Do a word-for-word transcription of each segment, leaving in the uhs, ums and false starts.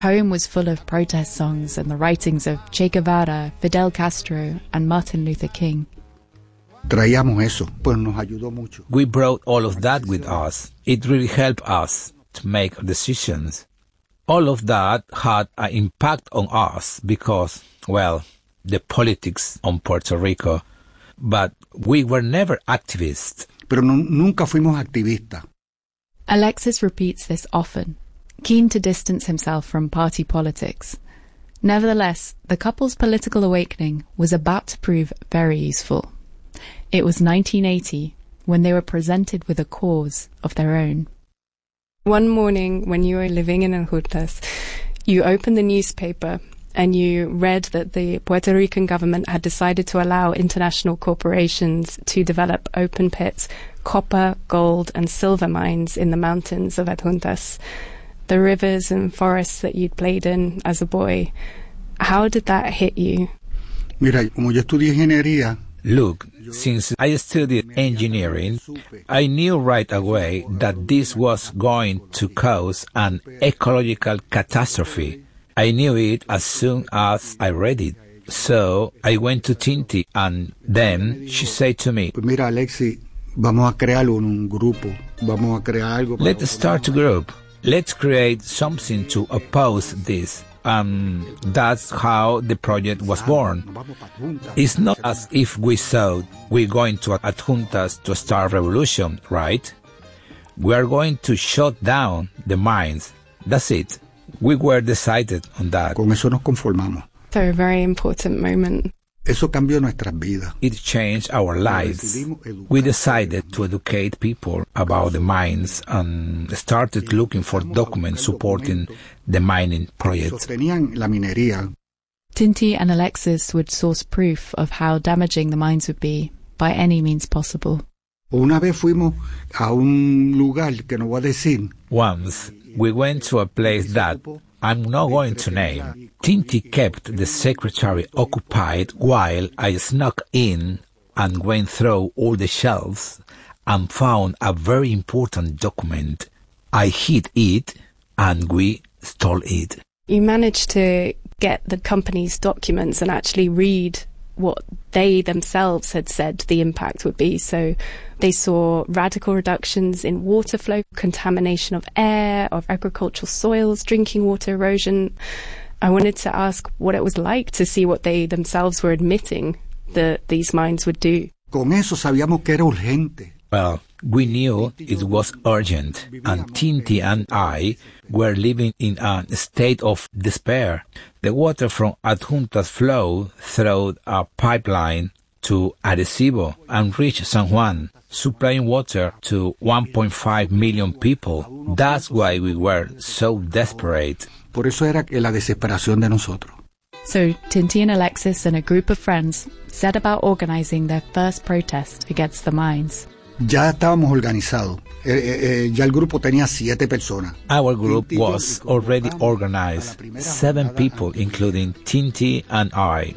Home was full of protest songs and the writings of Che Guevara, Fidel Castro, and Martin Luther King. Traíamos eso, pues nos ayudó mucho. We brought all of that with us. It really helped us to make decisions. All of that had an impact on us because, well, the politics on Puerto Rico. But we were never activists. Pero no, nunca fuimos activistas. Alexis repeats this often, keen to distance himself from party politics. Nevertheless, the couple's political awakening was about to prove very useful. It was nineteen eighty, when they were presented with a cause of their own. One morning, when you were living in Adjuntas, you opened the newspaper and you read that the Puerto Rican government had decided to allow international corporations to develop open pit copper, gold and silver mines in the mountains of Adjuntas, the rivers and forests that you'd played in as a boy. How did that hit you? Mira, como yo estudié ingeniería, Look, since I studied engineering, I knew right away that this was going to cause an ecological catastrophe. I knew it as soon as I read it. So I went to Tinti and then she said to me, Mira, Alexis, vamos a crear un grupo. Vamos a crear algo. Let's start a group. Let's create something to oppose this. And that's how the project was born. It's not as if we thought we're going to Adjuntas to start revolution, right? We are going to shut down the mines. That's it. We were decided on that. Con eso nos conformamos. So a very important moment. Eso cambió nuestras vidas. It changed our lives. We decided to educate people about the mines and started looking for documents supporting the mining project. Sostenían la minería. Tinti and Alexis would source proof of how damaging the mines would be by any means possible. Una vez fuimos a un lugar que no voy a decir. Once we went to a place that I'm not going to name. Tinti kept the secretary occupied while I snuck in and went through all the shelves and found a very important document. I hid it and we stole it. You managed to get the company's documents and actually read what they themselves had said the impact would be. So they saw radical reductions in water flow, contamination of air, of agricultural soils, drinking water erosion. I wanted to ask what it was like to see what they themselves were admitting that these mines would do. Con eso sabíamos que era urgente. Well, we knew it was urgent, and Tinti and I were living in a state of despair. The water from Adjuntas flowed through a pipeline to Arecibo and reached San Juan, supplying water to one point five million people. That's why we were so desperate. Por eso era la desesperación de nosotros. So Tinti and Alexis and a group of friends set about organizing their first protest against the mines. Ya estábamos organizados. Eh, eh, ya el grupo tenía siete personas. Our group was already organized, seven people, including Tinti and I,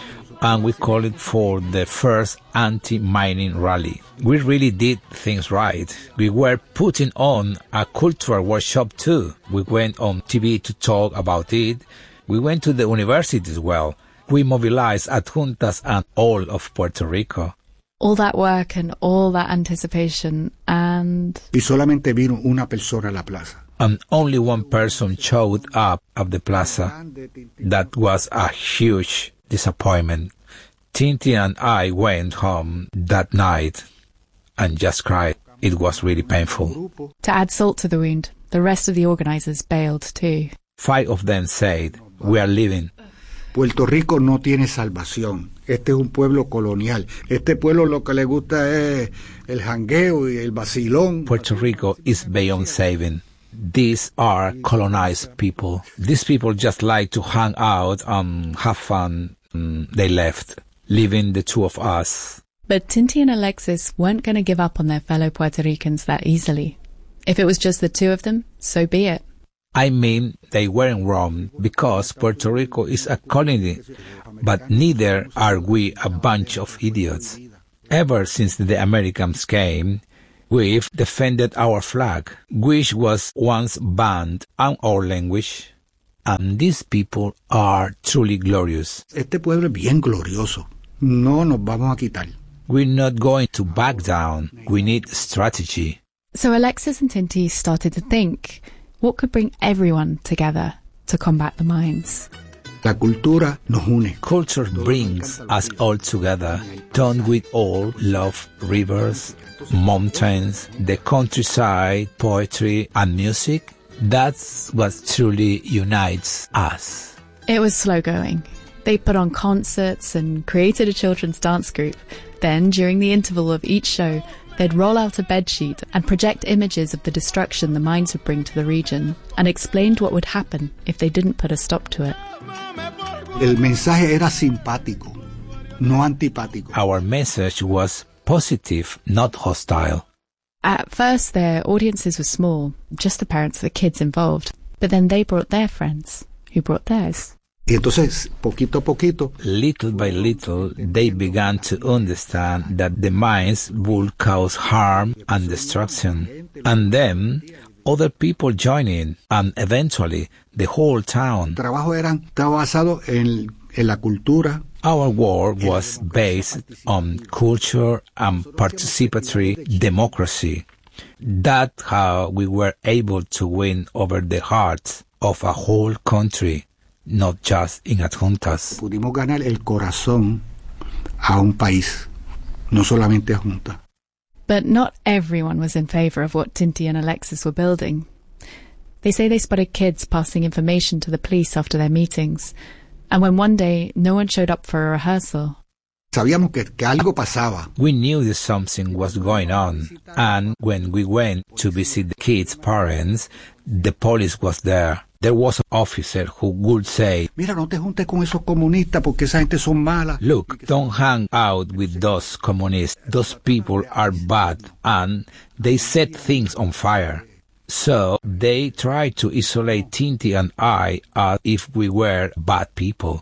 and we called it for the first anti-mining rally. We really did things right. We were putting on a cultural workshop too. We went on T V to talk about it. We went to the university as well. We mobilized Adjuntas and all of Puerto Rico. All that work and all that anticipation and... Y solamente vino una persona a la plaza. And only one person showed up at the plaza. That was a huge disappointment. Tinti and I went home that night and just cried. It was really painful. To add salt to the wound, the rest of the organizers bailed too. Five of them said, "We are leaving." Puerto Rico no tiene salvación. Este es un pueblo colonial. Este pueblo lo que le gusta es el jangueo y el vacilón. Puerto Rico is beyond saving. These are colonized people. These people just like to hang out and have fun. Mm, they left, leaving the two of us. But Tinti and Alexis weren't going to give up on their fellow Puerto Ricans that easily. If it was just the two of them, so be it. I mean, they weren't wrong, because Puerto Rico is a colony, but neither are we a bunch of idiots. Ever since the Americans came, we've defended our flag, which was once banned, and our language. And these people are truly glorious. Este pueblo es bien glorioso. No nos vamos a quitar. We're not going to back down. We need strategy. So Alexis and Tinti started to think, what could bring everyone together to combat the mines? La cultura nos une. Culture brings us all together. Don't we all love rivers, mountains, the countryside, poetry and music? That's what truly unites us. It was slow going. They put on concerts and created a children's dance group. Then, during the interval of each show, they'd roll out a bedsheet and project images of the destruction the mines would bring to the region, and explained what would happen if they didn't put a stop to it. El mensaje era simpático, no antipático. Our message was positive, not hostile. At first, their audiences were small, just the parents of the kids involved. But then they brought their friends, who brought theirs. Y entonces, poquito a poquito, little by little, they began to understand that the mines would cause harm and destruction. And then, other people joined in, and eventually, the whole town. el trabajo eran, estaba basado en, en la cultura. Our work was based on culture and participatory democracy. That's how we were able to win over the hearts of a whole country, not just in adjuntas. Pudimos ganar el corazón a un país, no solamente a junta. But not everyone was in favour of what Tinti and Alexis were building. They say they spotted kids passing information to the police after their meetings, and when one day no one showed up for a rehearsal. Sabíamos que, que algo pasaba. We knew that something was going on, and when we went to visit the kids' parents, the police was there. There was an officer who would say, Mira, no te juntes con esos comunistas porque esa gente son malas. Look, don't hang out with those communists. Those people are bad, and they set things on fire. So they tried to isolate Tinti and I as if we were bad people.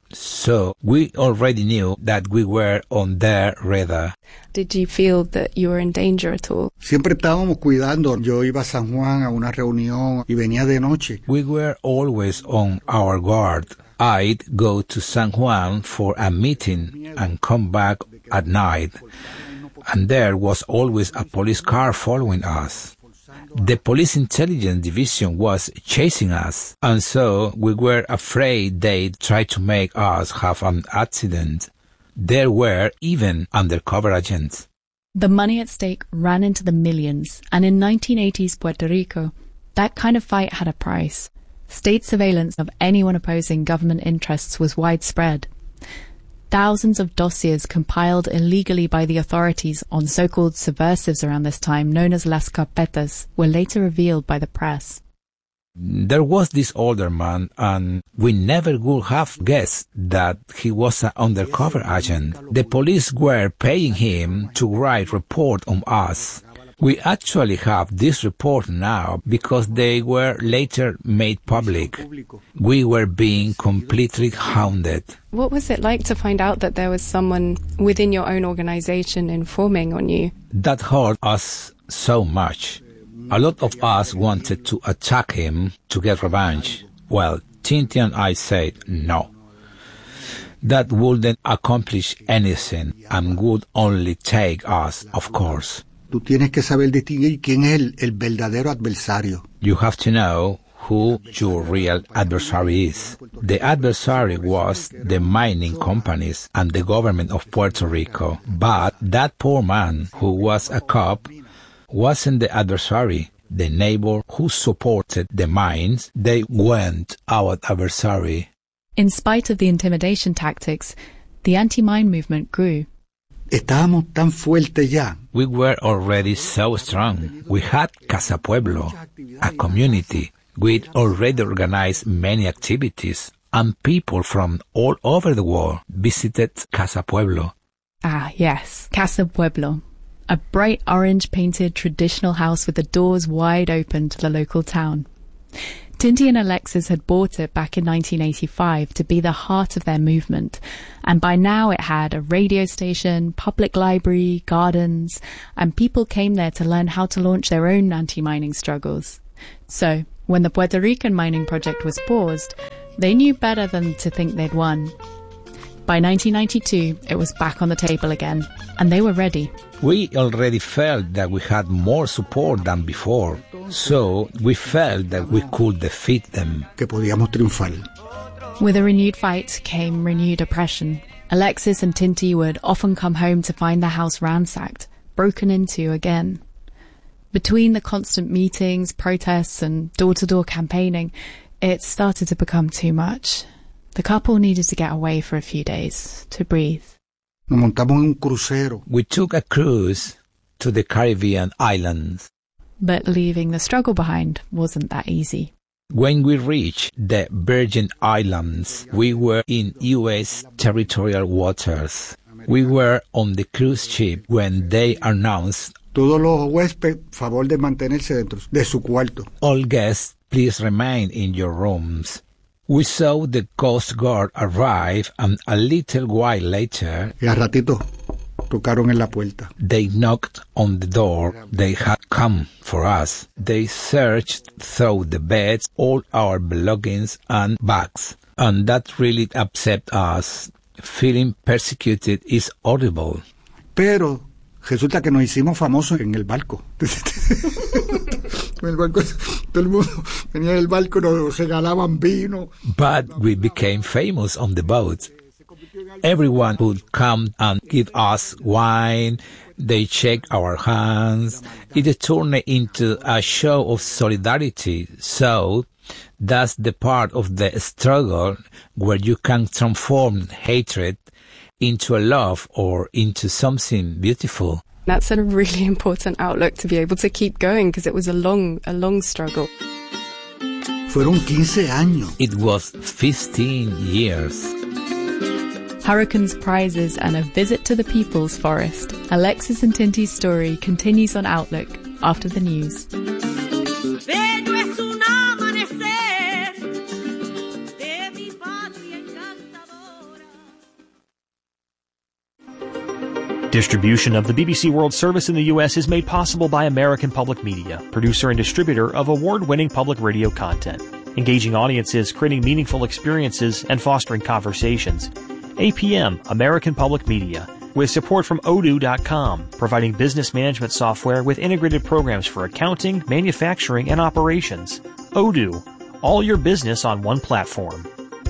So we already knew that we were on their radar. Did you feel that you were in danger at all? Siempre estábamos cuidando. Yo iba a San Juan a una reunión y venía de noche. We were always on our guard. I'd go to San Juan for a meeting and come back at night. And there was always a police car following us. The police intelligence division was chasing us, and so we were afraid they'd try to make us have an accident. There were even undercover agents. The money at stake ran into the millions, and in nineteen eighties Puerto Rico, that kind of fight had a price. State surveillance of anyone opposing government interests was widespread. Thousands of dossiers compiled illegally by the authorities on so-called subversives around this time, known as las carpetas, were later revealed by the press. There was this older man, and we never would have guessed that he was an undercover agent. The police were paying him to write report on us. We actually have this report now because they were later made public. We were being completely hounded. What was it like to find out that there was someone within your own organization informing on you? That hurt us so much. A lot of us wanted to attack him to get revenge. Well, Tinti and I said no. That wouldn't accomplish anything and would only take us, of course. Tú tienes que saber distinguir quién es el, el verdadero adversario. You have to know who your real adversary is. The adversary was the mining companies and the government of Puerto Rico. But that poor man, who was a cop, wasn't the adversary. The neighbor who supported the mines, they weren't our adversary. In spite of the intimidation tactics, the anti-mine movement grew. Estábamos tan fuertes ya. We were already so strong. We had Casa Pueblo, a community. We'd already organized many activities, and people from all over the world visited Casa Pueblo. Ah, yes, Casa Pueblo. A bright orange-painted traditional house with the doors wide open to the local town. Tinti and Alexis had bought it back in nineteen eighty-five to be the heart of their movement, and by now it had a radio station, public library, gardens, and people came there to learn how to launch their own anti-mining struggles. So, When the Puerto Rican mining project was paused, they knew better than to think they'd won. By nineteen ninety-two, it was back on the table again, and they were ready. We already felt that we had more support than before, so we felt that we could defeat them. Que podíamos triunfar. With a renewed fight came renewed oppression. Alexis and Tinti would often come home to find their house ransacked, broken into again. Between the constant meetings, protests and door-to-door campaigning, it started to become too much. The couple needed to get away for a few days, to breathe. Nos montamos en un crucero. We took a cruise to the Caribbean islands. But leaving the struggle behind wasn't that easy. When we reached the Virgin Islands, we were in U S territorial waters. We were on the cruise ship when they announced, Todos los huéspedes, favor de mantenerse dentro de su cuarto. all guests, please remain in your rooms. We saw the Coast Guard arrive, and a little while later, Y al ratito tocaron en la puerta. they knocked on the door. They had come for us. They searched through the beds, all our belongings and bags. And that really upset us. Feeling persecuted is horrible. Pero resulta que nos hicimos famosos en el barco. En el barco, todo el mundo venía del barco, nos regalaban vino. But we became famous on the boat. Everyone would come and give us wine. They shake our hands. It turned into a show of solidarity. So that's the part of the struggle where you can transform hatred into a love or into something beautiful. That's a really important outlook to be able to keep going, because it was a long, a long struggle. Fueron quince años. It was fifteen years. Hurricanes, prizes and a visit to the People's Forest. Alexis and Tinti's story continues on Outlook after the news. Distribution of the B B C World Service in the U S is made possible by American Public Media, producer and distributor of award-winning public radio content, engaging audiences, creating meaningful experiences, and fostering conversations. A P M, American Public Media, with support from Odoo dot com, providing business management software with integrated programs for accounting, manufacturing, and operations. Odoo, all your business on one platform.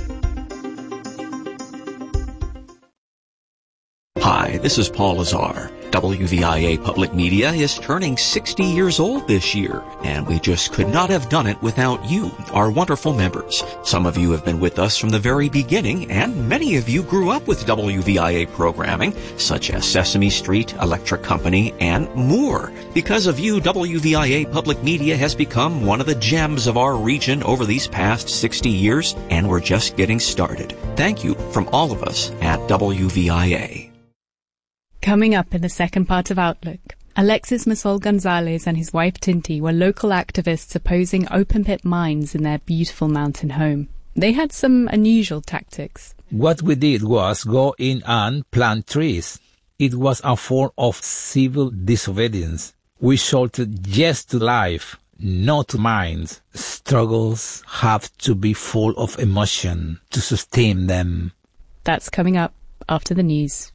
Hi, this is Paul Lazar. W V I A Public Media is turning sixty years old this year, and we just could not have done it without you, our wonderful members. Some of you have been with us from the very beginning, and many of you grew up with W V I A programming, such as Sesame Street, Electric Company, and more. Because of you, W V I A Public Media has become one of the gems of our region over these past sixty years, and we're just getting started. Thank you from all of us at W V I A. Coming up in the second part of Outlook, Alexis Masol Gonzalez and his wife Tinti were local activists opposing open-pit mines in their beautiful mountain home. They had some unusual tactics. What we did was go in and plant trees. It was a form of civil disobedience. We shouted yes to life, no to mines. Struggles have to be full of emotion to sustain them. That's coming up after the news.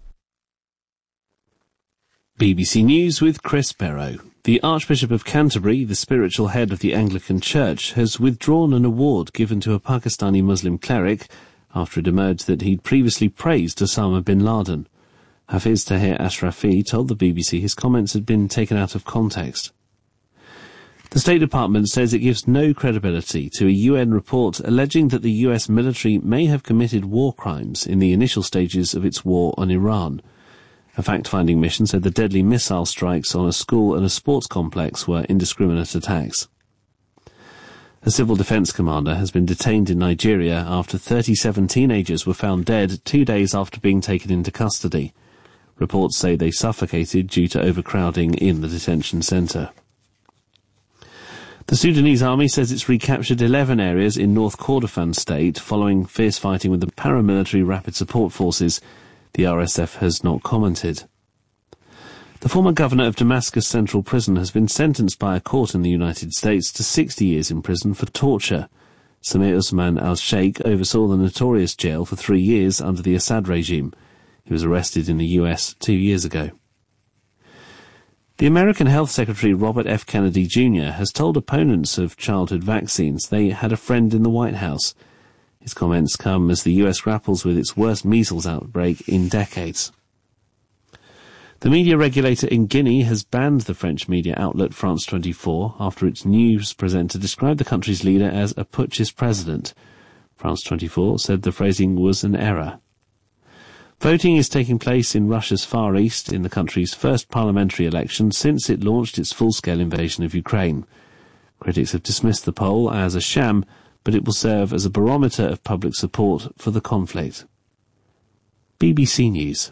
B B C News with Chris Barrow. The Archbishop of Canterbury, the spiritual head of the Anglican Church, has withdrawn an award given to a Pakistani Muslim cleric after it emerged that he'd previously praised Osama bin Laden. Hafiz Tahir Ashrafi told the B B C his comments had been taken out of context. The State Department says it gives no credibility to a U N report alleging that the U S military may have committed war crimes in the initial stages of its war on Iran. A fact-finding mission said the deadly missile strikes on a school and a sports complex were indiscriminate attacks. A civil defence commander has been detained in Nigeria after thirty-seven teenagers were found dead two days after being taken into custody. Reports say they suffocated due to overcrowding in the detention centre. The Sudanese army says it's recaptured eleven areas in North Kordofan state following fierce fighting with the paramilitary rapid support forces. The R S F has not commented. The former governor of Damascus Central Prison has been sentenced by a court in the United States to sixty years in prison for torture. Samir Usman al-Sheikh oversaw the notorious jail for three years under the Assad regime. He was arrested in the U S two years ago. The American Health Secretary Robert F. Kennedy Junior has told opponents of childhood vaccines they had a friend in the White House. His comments come as the U S grapples with its worst measles outbreak in decades. The media regulator in Guinea has banned the French media outlet France twenty-four after its news presenter described the country's leader as a putschist president. France twenty-four said the phrasing was an error. Voting is taking place in Russia's Far East in the country's first parliamentary election since it launched its full-scale invasion of Ukraine. Critics have dismissed the poll as a sham, but it will serve as a barometer of public support for the conflict. B B C News.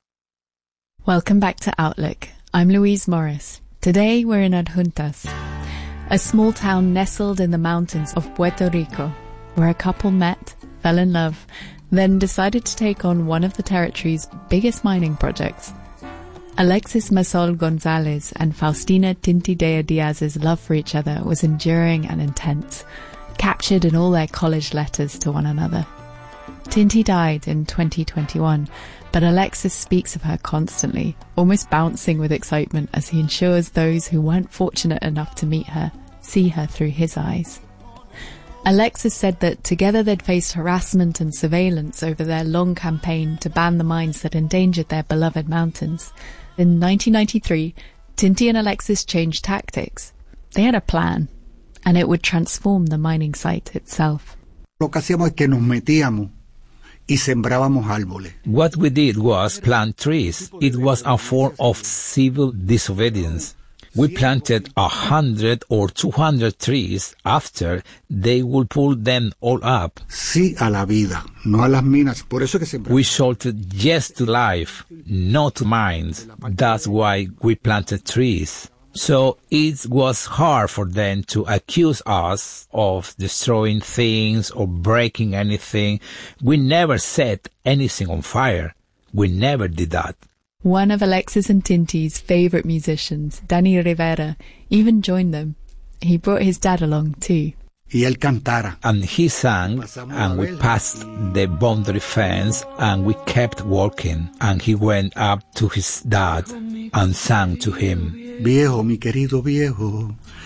Welcome back to Outlook. I'm Louise Morris. Today we're in Adjuntas, a small town nestled in the mountains of Puerto Rico, where a couple met, fell in love, then decided to take on one of the territory's biggest mining projects. Alexis Masol Gonzalez and Faustina Tintidea Diaz's love for each other was enduring and intense, captured in all their college letters to one another. Tinti died in twenty twenty-one, but Alexis speaks of her constantly, almost bouncing with excitement as he ensures those who weren't fortunate enough to meet her see her through his eyes. Alexis said that together they'd faced harassment and surveillance over their long campaign to ban the mines that endangered their beloved mountains. In nineteen ninety-three, Tinti and Alexis changed tactics. They had a plan, and it would transform the mining site itself. Lo que hacíamos es que nos metíamos y sembrábamos árboles. What we did was plant trees. It was a form of civil disobedience. We planted a hundred or two hundred trees after they would pull them all up. Sí a la vida, no a las minas. Por eso que sembramos. We shouted yes to life, not to mines. That's why we planted trees. So it was hard for them to accuse us of destroying things or breaking anything. We never set anything on fire. We never did that. One of Alexis and Tinti's favourite musicians, Danny Rivera, even joined them. He brought his dad along too. Y él cantara. And he sang, and we passed the boundary fence, and we kept walking. And he went up to his dad and sang to him. Viejo, mi querido viejo,